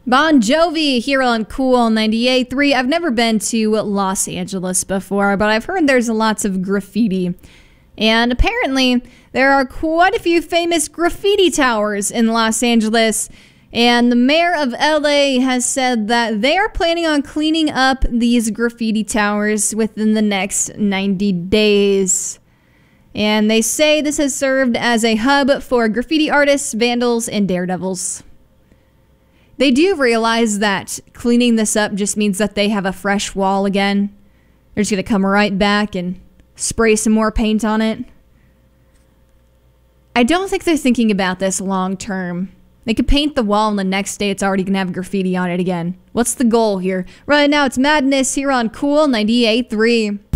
Bon Jovi here on Cool 98.3. I've never been to Los Angeles before, but I've heard there's lots of graffiti. And apparently, there are quite a few famous graffiti towers in Los Angeles. And the mayor of LA has said that they are planning on cleaning up these graffiti towers within the next 90 days. And they say this has served as a hub for graffiti artists, vandals, and daredevils. They do realize that cleaning this up just means that they have a fresh wall again. They're just going to come right back and spray some more paint on it. I don't think they're thinking about this long term. They could paint the wall and the next day it's already going to have graffiti on it again. What's the goal here? Right now it's madness here on Cool 98.3.